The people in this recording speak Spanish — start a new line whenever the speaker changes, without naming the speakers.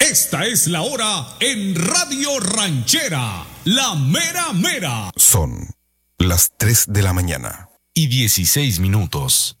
Esta es la hora en Radio Ranchera, la mera mera.
Son las 3 de la mañana.
Y 16 minutos.